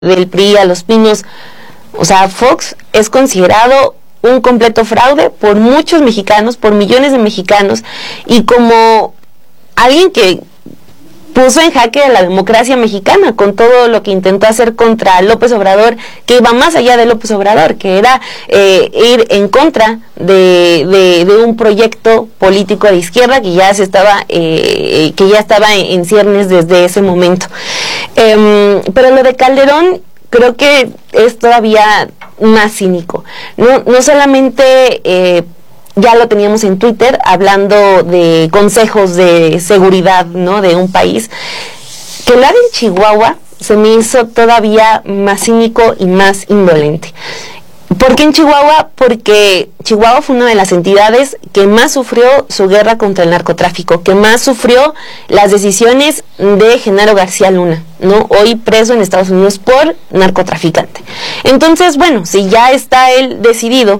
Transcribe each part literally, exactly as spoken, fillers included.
del P R I a Los Pinos. O sea, Fox es considerado un completo fraude por muchos mexicanos, por millones de mexicanos, y como alguien que puso en jaque a la democracia mexicana con todo lo que intentó hacer contra López Obrador, que iba más allá de López Obrador, que era eh, ir en contra de, de, de un proyecto político de izquierda que ya se estaba eh, que ya estaba en, en ciernes desde ese momento. Eh, pero lo de Calderón creo que es todavía más cínico. No, no solamente eh, ya lo teníamos en Twitter hablando de consejos de seguridad, ¿no?, de un país, que lo haga en Chihuahua se me hizo todavía más cínico y más indolente. ¿Por qué en Chihuahua? Porque Chihuahua fue una de las entidades que más sufrió su guerra contra el narcotráfico, que más sufrió las decisiones de Genaro García Luna, ¿no?, hoy preso en Estados Unidos por narcotraficante. Entonces, bueno, si ya está él decidido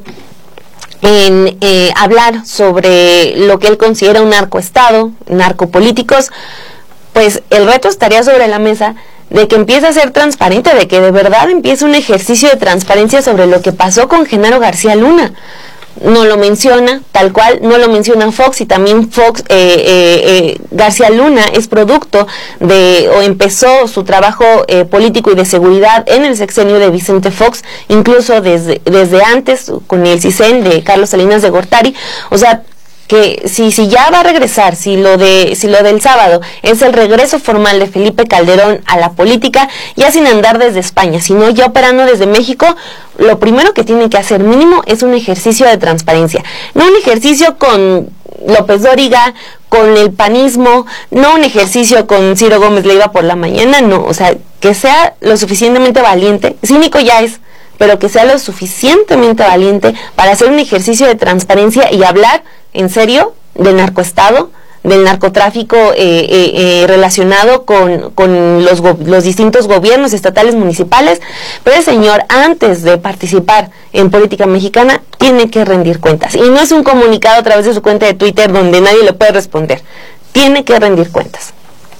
en eh, hablar sobre lo que él considera un narcoestado, narcopolíticos, pues el reto estaría sobre la mesa de que empiece a ser transparente, de que de verdad empiece un ejercicio de transparencia sobre lo que pasó con Genaro García Luna. No lo menciona, tal cual, no lo menciona Fox, y también Fox, eh, eh, eh, García Luna es producto de, o empezó su trabajo eh, político y de seguridad en el sexenio de Vicente Fox, incluso desde, desde antes, con el CISEN de Carlos Salinas de Gortari. O sea, que si, si ya va a regresar, si lo de si lo del sábado es el regreso formal de Felipe Calderón a la política, ya sin andar desde España, sino ya operando desde México, lo primero que tiene que hacer mínimo es un ejercicio de transparencia. No un ejercicio con López Dóriga, con el panismo, no un ejercicio con Ciro Gómez Leiva por la mañana, no, o sea, que sea lo suficientemente valiente, cínico ya es, pero que sea lo suficientemente valiente para hacer un ejercicio de transparencia y hablar en serio del narcoestado, del narcotráfico eh, eh, eh, relacionado con, con los, los distintos gobiernos estatales, municipales. Pero el señor, antes de participar en política mexicana, tiene que rendir cuentas. Y no es un comunicado a través de su cuenta de Twitter donde nadie le puede responder. Tiene que rendir cuentas.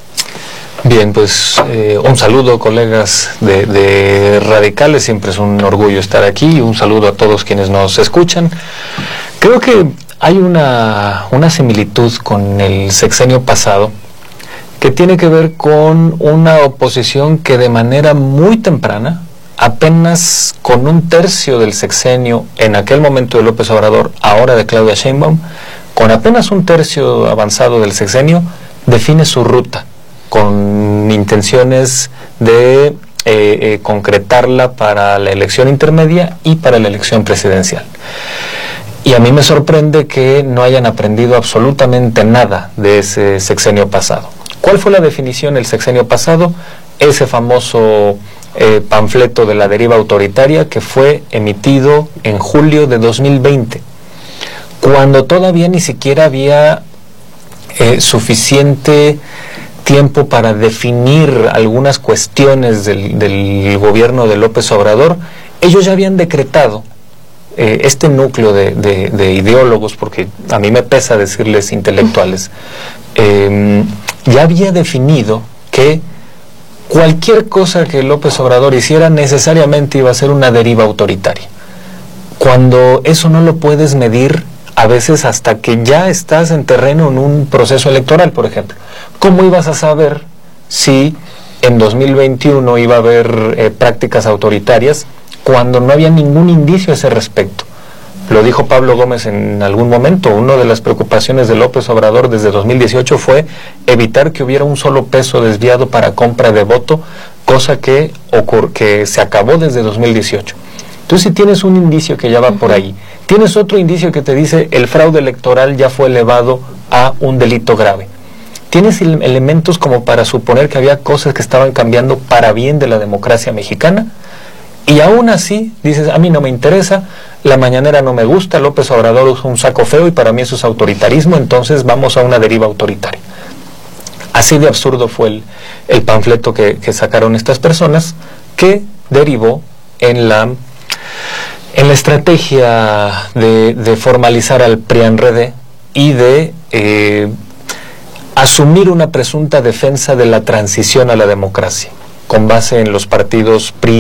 Bien, pues eh, un saludo, colegas de, de Radicales, siempre es un orgullo estar aquí, un saludo a todos quienes nos escuchan. Creo que hay una, una similitud con el sexenio pasado que tiene que ver con una oposición que de manera muy temprana, apenas con un tercio del sexenio en aquel momento de López Obrador, ahora de Claudia Sheinbaum, con apenas un tercio avanzado del sexenio, define su ruta, con intenciones de eh, eh, concretarla para la elección intermedia y para la elección presidencial. Y a mí me sorprende que no hayan aprendido absolutamente nada de ese sexenio pasado. ¿Cuál fue la definición del sexenio pasado? Ese famoso eh, panfleto de la deriva autoritaria que fue emitido en julio de dos mil veinte, cuando todavía ni siquiera había eh, suficiente tiempo para definir algunas cuestiones del, del gobierno de López Obrador. Ellos ya habían decretado, eh, este núcleo de, de, de ideólogos, porque a mí me pesa decirles intelectuales, eh, ya había definido que cualquier cosa que López Obrador hiciera necesariamente iba a ser una deriva autoritaria. Cuando eso no lo puedes medir a veces hasta que ya estás en terreno en un proceso electoral, por ejemplo. ¿Cómo ibas a saber si en dos mil veintiuno iba a haber eh, prácticas autoritarias cuando no había ningún indicio a ese respecto? Lo dijo Pablo Gómez en algún momento. Una de las preocupaciones de López Obrador desde dos mil dieciocho fue evitar que hubiera un solo peso desviado para compra de voto, cosa que, ocur- que se acabó desde dos mil dieciocho. Entonces, si tienes un indicio que ya va por ahí, tienes otro indicio que te dice el fraude electoral ya fue elevado a un delito grave, tienes ele- elementos como para suponer que había cosas que estaban cambiando para bien de la democracia mexicana, y aún así dices, a mí no me interesa, la mañanera no me gusta, López Obrador usa un saco feo y para mí eso es autoritarismo, entonces vamos a una deriva autoritaria. Así de absurdo fue el, el panfleto que, que sacaron estas personas, que derivó en la en la estrategia de, de formalizar al P R I A N R D y de eh, asumir una presunta defensa de la transición a la democracia, con base en los partidos P R I,